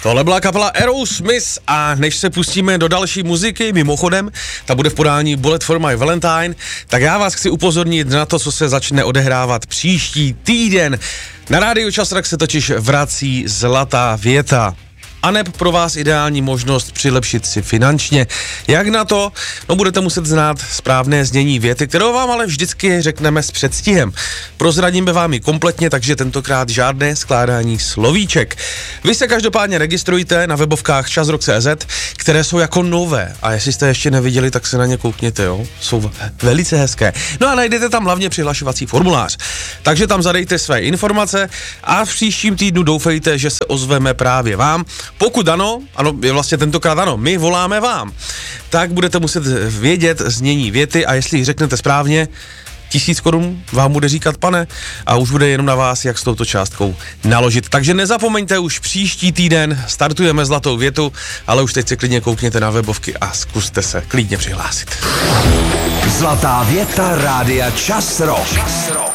Tohle byla kapela Aerosmith a než se pustíme do další muziky, mimochodem, ta bude v podání Bullet for my Valentine, tak já vás chci upozornit na to, co se začne odehrávat příští týden. Na rádiu Časrak se totiž vrací Zlatá věta. Aneb pro vás ideální možnost přilepšit si finančně. Jak na to? No budete muset znát správné znění věty, kterou vám ale vždycky řekneme s předstihem. Prozradíme vám ji kompletně, takže tentokrát žádné skládání slovíček. Vy se každopádně registrujte na webovkách časrock.cz, které jsou jako nové. A jestli jste ještě neviděli, tak se na ně koukněte, jo? Jsou velice hezké. No a najdete tam hlavně přihlašovací formulář. Takže tam zadejte své informace a v příštím týdnu doufejte, že se ozveme právě vám. Pokud ano, je vlastně tentokrát ano, my voláme vám, tak budete muset vědět znění věty a jestli ji řeknete správně, 1000 korun vám bude říkat pane a už bude jenom na vás, jak s touto částkou naložit. Takže nezapomeňte, už příští týden startujeme Zlatou větu, ale už teď se klidně koukněte na webovky a zkuste se klidně přihlásit. Zlatá věta rádia Čas Rock.